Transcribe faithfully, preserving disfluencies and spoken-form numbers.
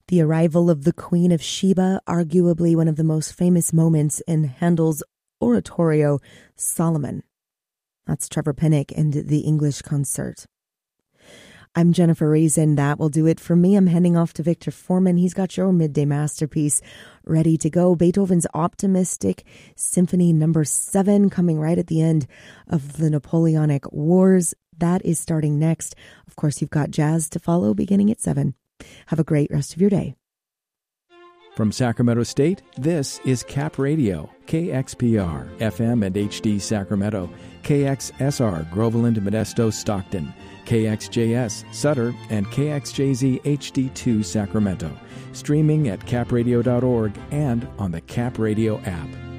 The arrival of the Queen of Sheba, arguably one of the most famous moments in Handel's oratorio Solomon. That's Trevor Pinnock and the English Concert. I'm Jennifer Reason. That will do it for me. I'm heading off to Victor Foreman. He's got your midday masterpiece ready to go. Beethoven's Optimistic Symphony number seven, coming right at the end of the Napoleonic Wars. That is starting next. Of course, you've got jazz to follow beginning at seven. Have a great rest of your day. From Sacramento State, this is Cap Radio, K X P R, F M and H D Sacramento, K X S R, Groveland, Modesto, Stockton, K X J S, Sutter, and K X J Z H D two Sacramento. Streaming at cap radio dot org and on the Cap Radio app.